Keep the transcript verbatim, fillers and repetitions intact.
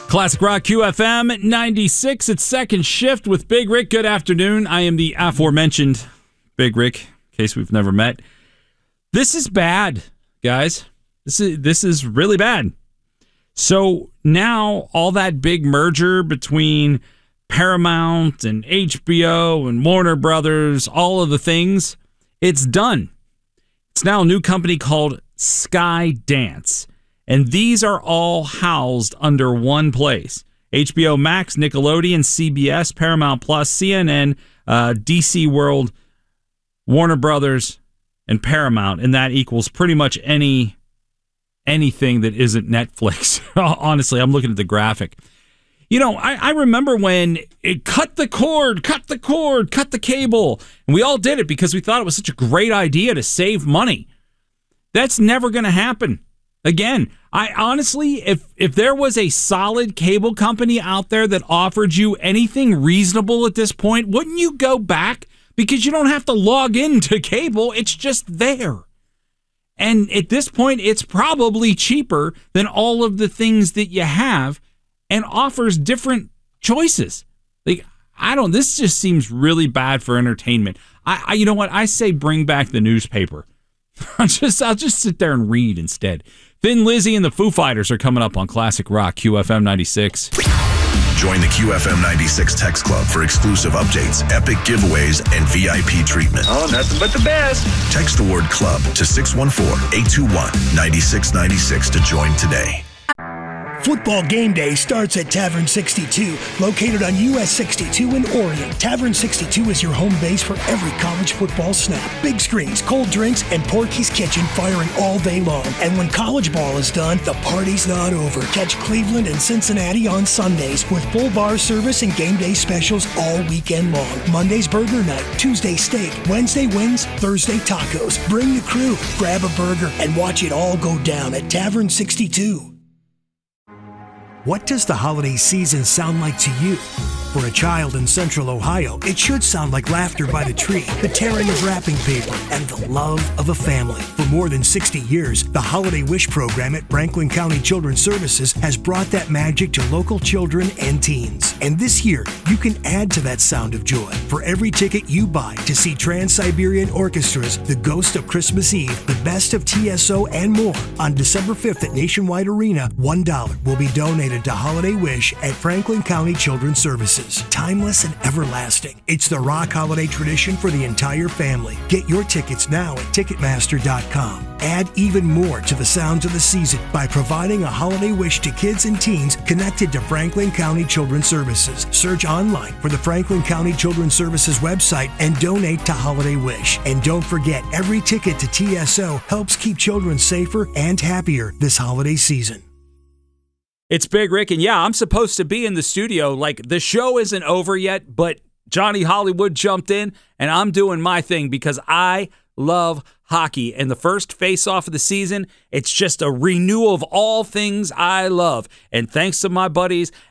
Classic Rock Q F M ninety-six. It's Second Shift with Big Rick. Good afternoon. I am the aforementioned Big Rick, in case we've never met. This is bad, guys. This is this is really bad. So now all that big merger between Paramount and H B O and Warner Brothers, all of the things, it's done. It's now a new company called Skydance. And these are all housed under one place. H B O Max, Nickelodeon, C B S, Paramount Plus, C N N, uh, D C World, Warner Brothers, and Paramount. And that equals pretty much any anything that isn't Netflix. Honestly, I'm looking at the graphic. You know, I, I remember when it cut the cord, cut the cord, cut the cable. And we all did it because we thought it was such a great idea to save money. That's never going to happen. Again, I honestly, if if there was a solid cable company out there that offered you anything reasonable at this point, wouldn't you go back? Because you don't have to log into cable. It's just there. And at this point, it's probably cheaper than all of the things that you have and offers different choices. Like, I don't, this just seems really bad for entertainment. I, I you know what? I say bring back the newspaper. I'll just, I'll just sit there and read instead. Thin Lizzy and the Foo Fighters are coming up on Classic Rock Q F M ninety-six. Join the Q F M ninety-six Text Club for exclusive updates, epic giveaways, and V I P treatment. Oh, nothing but the best. Text the word club to six one four, eight two one, nine six nine six to join today. Football game day starts at Tavern sixty-two, located on U S sixty-two in Orion. Tavern sixty-two is your home base for every college football snap. Big screens, cold drinks, and Porky's Kitchen firing all day long. And when college ball is done, the party's not over. Catch Cleveland and Cincinnati on Sundays with full bar service and game day specials all weekend long. Monday's burger night, Tuesday steak, Wednesday wings, Thursday tacos. Bring the crew, grab a burger, and watch it all go down at Tavern sixty-two. What does the holiday season sound like to you? For a child in Central Ohio, it should sound like laughter by the tree, the tearing of wrapping paper, and the love of a family. For more than sixty years, the Holiday Wish program at Franklin County Children's Services has brought that magic to local children and teens. And this year, you can add to that sound of joy. For every ticket you buy to see Trans-Siberian Orchestra's The Ghost of Christmas Eve, The Best of T S O, and more, on December fifth at Nationwide Arena, one dollar will be donated to Holiday Wish at Franklin County Children's Services. Timeless and everlasting. It's the rock holiday tradition for the entire family. Get your tickets now at Ticketmaster dot com. Add even more to the sounds of the season by providing a holiday wish to kids and teens connected to Franklin County Children's Services. Search online for the Franklin County Children's Services website and donate to Holiday Wish. And don't forget, every ticket to T S O helps keep children safer and happier this holiday season. It's Big Rick, and yeah, I'm supposed to be in the studio. Like, the show isn't over yet, but Johnny Hollywood jumped in, and I'm doing my thing because I love hockey. And the first face-off of the season, it's just a renewal of all things I love. And thanks to my buddies